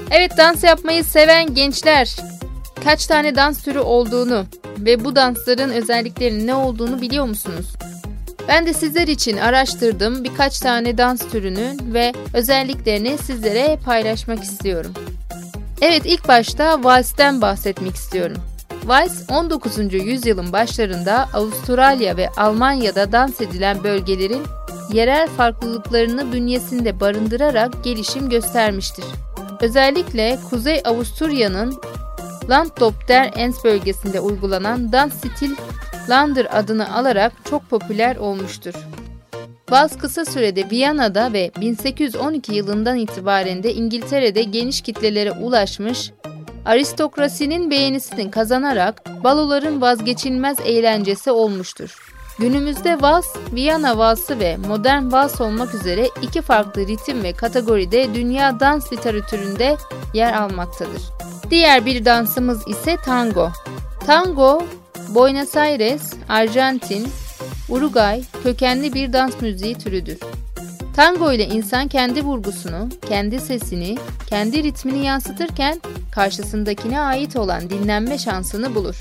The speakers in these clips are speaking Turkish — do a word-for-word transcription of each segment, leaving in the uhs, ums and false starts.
Evet, dans yapmayı seven gençler, kaç tane dans türü olduğunu ve bu dansların özelliklerinin ne olduğunu biliyor musunuz? Ben de sizler için araştırdım, birkaç tane dans türünün ve özelliklerini sizlere paylaşmak istiyorum. Evet, ilk başta valsten bahsetmek istiyorum. Vals, on dokuzuncu yüzyılın başlarında Avustralya ve Almanya'da dans edilen bölgelerin yerel farklılıklarını bünyesinde barındırarak gelişim göstermiştir. Özellikle Kuzey Avusturya'nın Land der Enns bölgesinde uygulanan dans stil Lander adını alarak çok popüler olmuştur. Vals kısa sürede Viyana'da ve bin sekiz yüz on iki yılından itibaren de İngiltere'de geniş kitlelere ulaşmış, aristokrasinin beğenisini kazanarak baloların vazgeçilmez eğlencesi olmuştur. Günümüzde vals, Viyana valsı ve modern vals olmak üzere iki farklı ritim ve kategoride dünya dans literatüründe yer almaktadır. Diğer bir dansımız ise tango. Tango, Buenos Aires, Arjantin, Uruguay kökenli bir dans müziği türüdür. Tango ile insan kendi vurgusunu, kendi sesini, kendi ritmini yansıtırken karşısındakine ait olan dinlenme şansını bulur.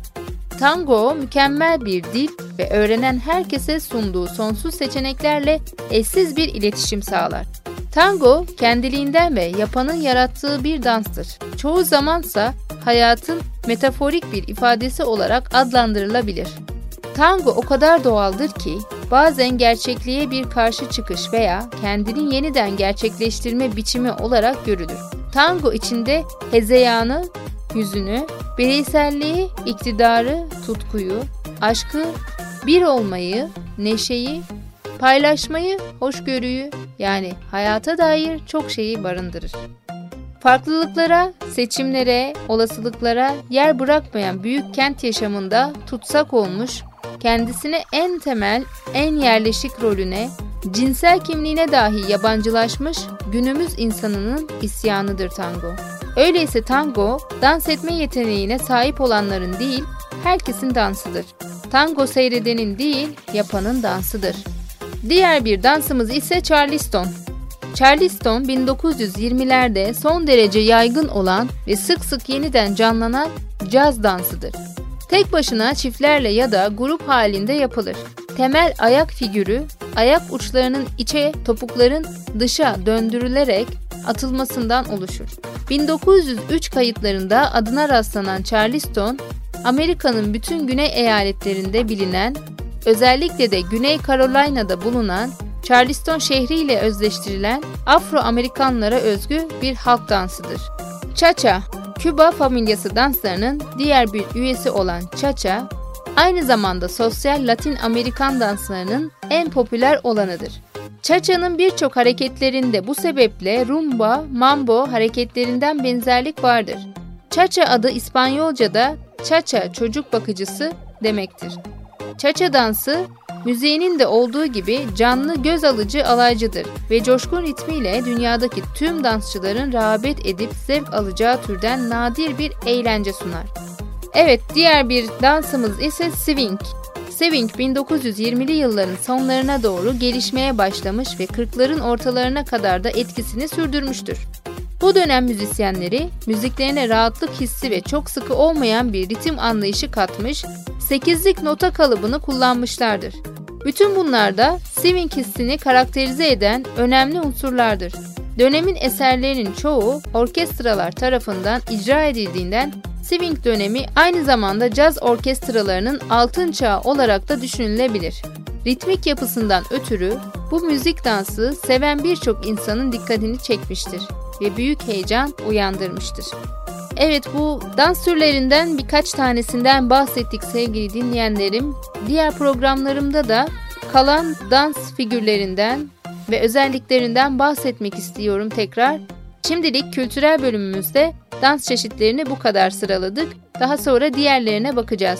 Tango mükemmel bir dil ve öğrenen herkese sunduğu sonsuz seçeneklerle eşsiz bir iletişim sağlar. Tango kendiliğinden ve yapanın yarattığı bir danstır. Çoğu zamansa hayatın metaforik bir ifadesi olarak adlandırılabilir. Tango o kadar doğaldır ki bazen gerçekliğe bir karşı çıkış veya kendini yeniden gerçekleştirme biçimi olarak görülür. Tango içinde hezeyanı, hüzünü, bireyselliği, iktidarı, tutkuyu, aşkı, bir olmayı, neşeyi, paylaşmayı, hoşgörüyü yani hayata dair çok şeyi barındırır. Farklılıklara, seçimlere, olasılıklara yer bırakmayan büyük kent yaşamında tutsak olmuş, kendisine en temel, en yerleşik rolüne, cinsel kimliğine dahi yabancılaşmış günümüz insanının isyanıdır tango. Öyleyse tango, dans etme yeteneğine sahip olanların değil, herkesin dansıdır. Tango seyredenin değil, yapanın dansıdır. Diğer bir dansımız ise Charleston. Charleston, bin dokuz yüz yirmilerde son derece yaygın olan ve sık sık yeniden canlanan caz dansıdır. Tek başına, çiftlerle ya da grup halinde yapılır. Temel ayak figürü, ayak uçlarının içe, topukların dışa döndürülerek atılmasından oluşur. bin dokuz yüz üç kayıtlarında adına rastlanan Charleston, Amerika'nın bütün güney eyaletlerinde bilinen, özellikle de Güney Carolina'da bulunan Charleston şehriyle özdeştirilen Afro-Amerikanlara özgü bir halk dansıdır. Cha-cha, Küba familyası danslarının diğer bir üyesi olan cha-cha, aynı zamanda sosyal Latin Amerikan danslarının en popüler olanıdır. Cha-cha'nın birçok hareketlerinde bu sebeple rumba, mambo hareketlerinden benzerlik vardır. Cha-cha adı İspanyolca'da cha-cha çocuk bakıcısı demektir. Cha-cha dansı, müziğinin de olduğu gibi canlı, göz alıcı, alaycıdır ve coşkun ritmiyle dünyadaki tüm dansçıların rağbet edip zevk alacağı türden nadir bir eğlence sunar. Evet, diğer bir dansımız ise swing. Swing, bin dokuz yüz yirmili yılların sonlarına doğru gelişmeye başlamış ve kırkların ortalarına kadar da etkisini sürdürmüştür. Bu dönem müzisyenleri müziklerine rahatlık hissi ve çok sıkı olmayan bir ritim anlayışı katmış, sekizlik nota kalıbını kullanmışlardır. Bütün bunlar da swing hissini karakterize eden önemli unsurlardır. Dönemin eserlerinin çoğu orkestralar tarafından icra edildiğinden swing dönemi aynı zamanda caz orkestralarının altın çağı olarak da düşünülebilir. Ritmik yapısından ötürü bu müzik dansı seven birçok insanın dikkatini çekmiştir ve büyük heyecan uyandırmıştır. Evet, bu dans türlerinden birkaç tanesinden bahsettik sevgili dinleyenlerim. Diğer programlarımda da kalan dans figürlerinden ve özelliklerinden bahsetmek istiyorum tekrar. Şimdilik kültürel bölümümüzde dans çeşitlerini bu kadar sıraladık. Daha sonra diğerlerine bakacağız.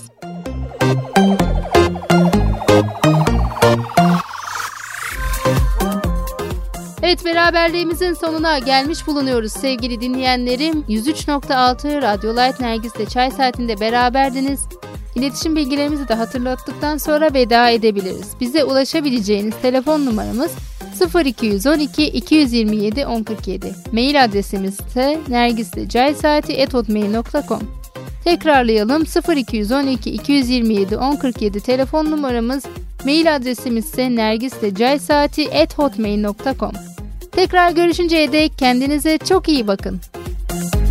Evet, beraberliğimizin sonuna gelmiş bulunuyoruz sevgili dinleyenlerim. yüz üç nokta altı Radyo Light Nergis'te Çay Saati'nde beraberdiniz. İletişim bilgilerimizi de hatırlattıktan sonra veda edebiliriz. Bize ulaşabileceğiniz telefon numaramız sıfır iki yüz on iki iki yüz yirmi yedi on kırk yedi. Mail adresimiz ise nergisdecaisaati at hotmail nokta com. Tekrarlayalım: sıfır iki yüz on iki iki yüz yirmi yedi on kırk yedi telefon numaramız, mail adresimiz ise nergisdecaisaati at hotmail nokta com. Tekrar görüşünceye dek kendinize çok iyi bakın.